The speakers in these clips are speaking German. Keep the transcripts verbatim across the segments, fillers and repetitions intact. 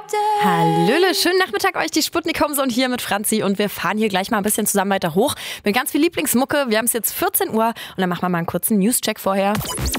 Hallöle, schönen Nachmittag euch, die Sputnik-Homezone hier mit Franzi und wir fahren hier gleich mal ein bisschen zusammen weiter hoch mit ganz viel Lieblingsmucke. Wir haben es jetzt vierzehn Uhr und dann machen wir mal einen kurzen News-Check vorher.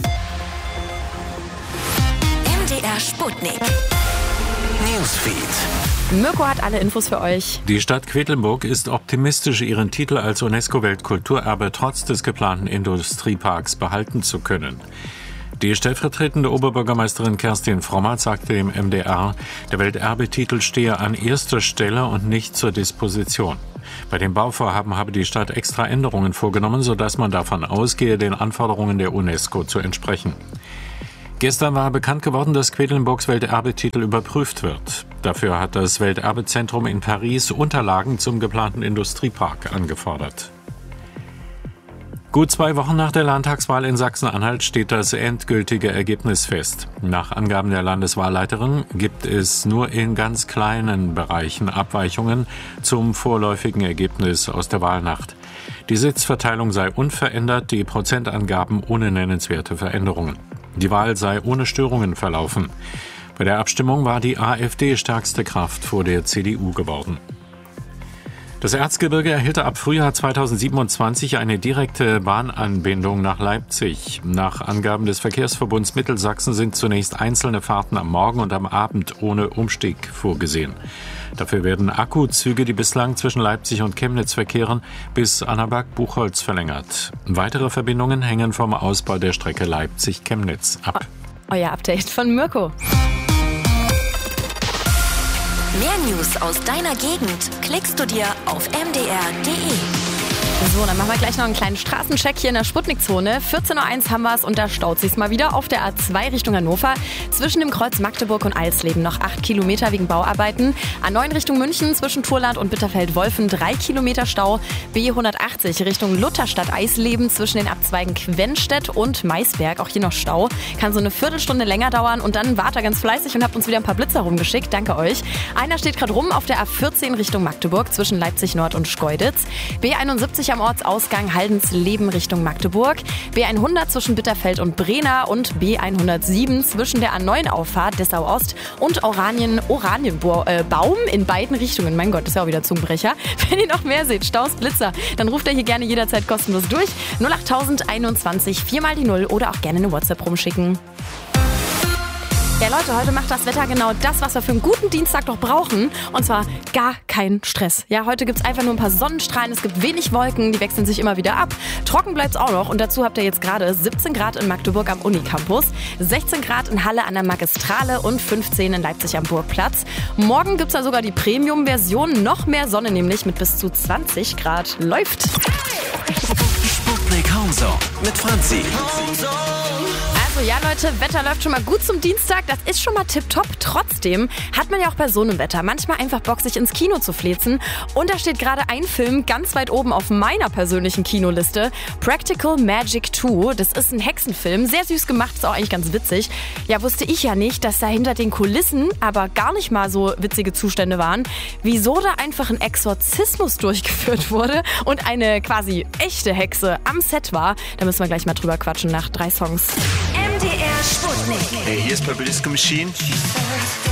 M D R Sputnik Newsfeed. Mirko hat alle Infos für euch. Die Stadt Quedlinburg ist optimistisch, ihren Titel als UNESCO-Weltkulturerbe trotz des geplanten Industrieparks behalten zu können. Die stellvertretende Oberbürgermeisterin Kerstin Frommert sagte dem M D R, der Welterbetitel stehe an erster Stelle und nicht zur Disposition. Bei dem Bauvorhaben habe die Stadt extra Änderungen vorgenommen, sodass man davon ausgehe, den Anforderungen der UNESCO zu entsprechen. Gestern war bekannt geworden, dass Quedlinburgs Welterbetitel überprüft wird. Dafür hat das Welterbezentrum in Paris Unterlagen zum geplanten Industriepark angefordert. Gut zwei Wochen nach der Landtagswahl in Sachsen-Anhalt steht das endgültige Ergebnis fest. Nach Angaben der Landeswahlleiterin gibt es nur in ganz kleinen Bereichen Abweichungen zum vorläufigen Ergebnis aus der Wahlnacht. Die Sitzverteilung sei unverändert, die Prozentangaben ohne nennenswerte Veränderungen. Die Wahl sei ohne Störungen verlaufen. Bei der Abstimmung war die AfD stärkste Kraft vor der C D U geworden. Das Erzgebirge erhält ab Frühjahr zweitausendsiebenundzwanzig eine direkte Bahnanbindung nach Leipzig. Nach Angaben des Verkehrsverbunds Mittelsachsen sind zunächst einzelne Fahrten am Morgen und am Abend ohne Umstieg vorgesehen. Dafür werden Akkuzüge, die bislang zwischen Leipzig und Chemnitz verkehren, bis Annaberg-Buchholz verlängert. Weitere Verbindungen hängen vom Ausbau der Strecke Leipzig-Chemnitz ab. Euer Update von Mirko. Mehr News aus deiner Gegend klickst du dir auf m d r punkt d e. So, dann machen wir gleich noch einen kleinen Straßencheck hier in der Sputnik-Zone. vierzehn Uhr eins haben wir es und da staut sich's mal wieder auf der A zwei Richtung Hannover. Zwischen dem Kreuz Magdeburg und Alsleben noch acht Kilometer wegen Bauarbeiten. A neun Richtung München zwischen Thurland und Bitterfeld-Wolfen drei Kilometer Stau. B hundertachtzig Richtung Lutherstadt-Eisleben zwischen den Abzweigen Quenstedt und Maisberg. Auch hier noch Stau. Kann so eine Viertelstunde länger dauern und dann wart ihr ganz fleißig und habt uns wieder ein paar Blitzer rumgeschickt. Danke euch. Einer steht gerade rum auf der A vierzehn Richtung Magdeburg zwischen Leipzig Nord und Schkeuditz. B einundsiebzig am Ortsausgang Haldensleben Richtung Magdeburg. B hundert zwischen Bitterfeld und Brena und B hundertsieben zwischen der A neun Auffahrt Dessau Ost und Oranien, Oranienbaum äh, in beiden Richtungen. Mein Gott, das ist ja auch wieder Zungenbrecher. Wenn ihr noch mehr seht, Staus, Blitzer, dann ruft ihr hier gerne jederzeit kostenlos durch. null acht einundzwanzig, vier mal die null oder auch gerne eine WhatsApp rumschicken. Ja Leute, heute macht das Wetter genau das, was wir für einen guten Dienstag doch brauchen. Und zwar gar kein Stress. Ja, heute gibt's einfach nur ein paar Sonnenstrahlen, es gibt wenig Wolken, die wechseln sich immer wieder ab. Trocken bleibt's auch noch und dazu habt ihr jetzt gerade siebzehn Grad in Magdeburg am Unicampus, sechzehn Grad in Halle an der Magistrale und fünfzehn in Leipzig am Burgplatz. Morgen gibt's da sogar die Premium-Version, noch mehr Sonne nämlich mit bis zu zwanzig Grad. Läuft! Sputnik Homezone mit Franzi. Also ja Leute, Wetter läuft schon mal gut zum Dienstag, das ist schon mal tipptopp. Trotzdem hat man ja auch bei so einem Wetter manchmal einfach Bock, sich ins Kino zu flezen. Und da steht gerade ein Film ganz weit oben auf meiner persönlichen Kinoliste. Practical Magic zwei. Das ist ein Hexenfilm, sehr süß gemacht, ist auch eigentlich ganz witzig. Ja, wusste ich ja nicht, dass da hinter den Kulissen aber gar nicht mal so witzige Zustände waren. Wieso da einfach ein Exorzismus durchgeführt wurde und eine quasi echte Hexe am Set war, da müssen wir gleich mal drüber quatschen nach drei Songs. M D R Sputnik. Hey, hier ist Purple Disco Machine.